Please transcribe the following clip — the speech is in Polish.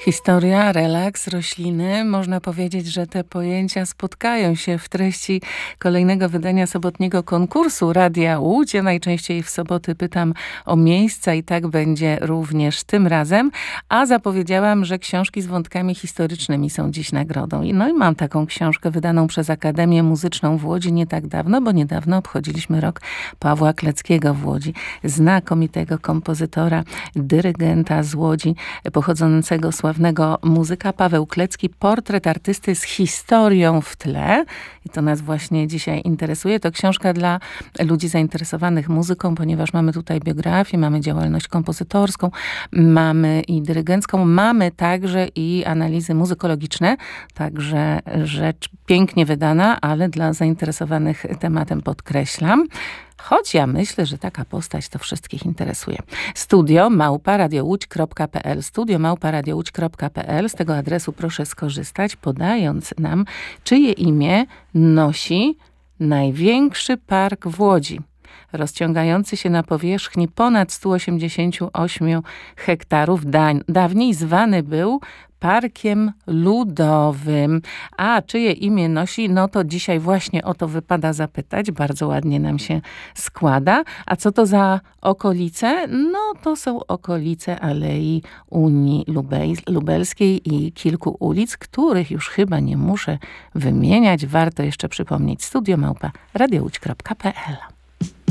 Historia, relaks, rośliny. Można powiedzieć, że te pojęcia spotkają się w treści kolejnego wydania sobotniego konkursu Radia Łódź. Ja najczęściej w soboty pytam o miejsca i tak będzie również tym razem. A zapowiedziałam, że książki z wątkami historycznymi są dziś nagrodą. No i mam taką książkę wydaną przez Akademię Muzyczną w Łodzi nie tak dawno, bo niedawno obchodziliśmy rok Pawła Kleckiego w Łodzi. Znakomitego kompozytora, dyrygenta z Łodzi, pochodzącego sławnego muzyka. Paweł Klecki, portret artysty z historią w tle. I to nas właśnie dzisiaj interesuje. To książka dla ludzi zainteresowanych muzyką, ponieważ mamy tutaj biografię, mamy działalność kompozytorską, mamy i dyrygencką, mamy także i analizy muzykologiczne. Także rzecz pięknie wydana, ale dla zainteresowanych tematem podkreślam. Choć ja myślę, że taka postać to wszystkich interesuje. studio@radiołódź.pl studio@radiołódź.pl. Z tego adresu proszę skorzystać, podając nam, czyje imię nosi największy park w Łodzi, rozciągający się na powierzchni ponad 188 hektarów. Dawniej zwany był Parkiem Ludowym. A czyje imię nosi? No to dzisiaj właśnie o to wypada zapytać. Bardzo ładnie nam się składa. A co to za okolice? No to są okolice Alei Unii Lubelskiej i kilku ulic, których już chyba nie muszę wymieniać. Warto jeszcze przypomnieć studio@radiołódź.pl.